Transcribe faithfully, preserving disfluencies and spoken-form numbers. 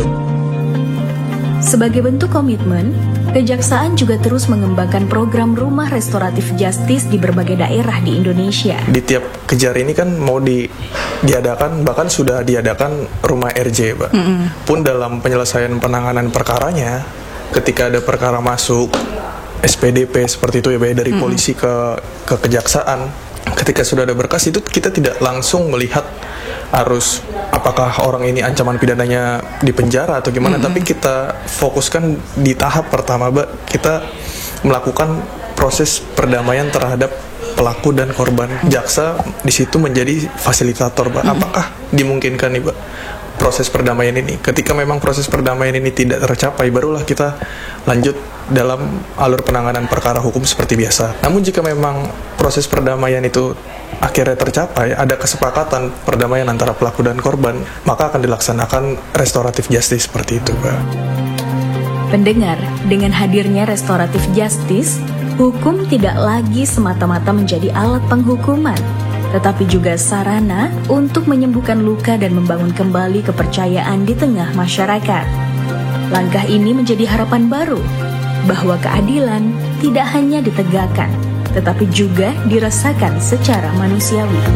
Sebagai bentuk komitmen, Kejaksaan juga terus mengembangkan program rumah restoratif justice di berbagai daerah di Indonesia. Di tiap kejar ini kan mau di, diadakan, bahkan sudah diadakan rumah R J, Pak. Mm-hmm. Pun dalam penyelesaian penanganan perkaranya, ketika ada perkara masuk S P D P seperti itu ya, Pak, dari mm-hmm. polisi ke ke kejaksaan, ketika sudah ada berkas itu kita tidak langsung melihat harus apakah orang ini ancaman pidananya di penjara atau gimana, mm-hmm. tapi kita fokuskan di tahap pertama, Mbak, kita melakukan proses perdamaian terhadap pelaku dan korban. Jaksa di situ menjadi fasilitator, Mbak. Mm-hmm. Apakah dimungkinkan nih, Mbak, proses perdamaian ini? Ketika memang proses perdamaian ini tidak tercapai, barulah kita lanjut dalam alur penanganan perkara hukum seperti biasa. Namun jika memang proses perdamaian itu akhirnya tercapai, ada kesepakatan perdamaian antara pelaku dan korban, maka akan dilaksanakan restoratif justice seperti itu, Pak. Pendengar, dengan hadirnya restoratif justice, hukum tidak lagi semata-mata menjadi alat penghukuman, tetapi juga sarana untuk menyembuhkan luka dan membangun kembali kepercayaan di tengah masyarakat. Langkah ini menjadi harapan baru, bahwa keadilan tidak hanya ditegakkan, tetapi juga dirasakan secara manusiawi.